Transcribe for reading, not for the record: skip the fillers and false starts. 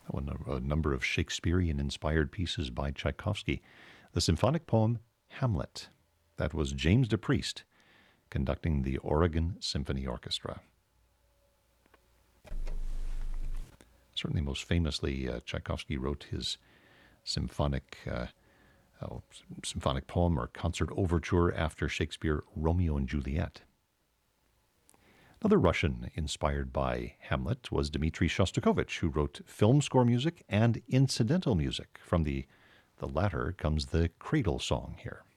A number of Shakespearean-inspired pieces by Tchaikovsky. The symphonic poem Hamlet. That was James DePriest conducting the Oregon Symphony Orchestra. Certainly most famously, Tchaikovsky wrote his symphonic poem or concert overture after Shakespeare Romeo and Juliet. Another Russian inspired by Hamlet was Dmitri Shostakovich, who wrote film score music and incidental music. From the latter comes the Cradle Song here.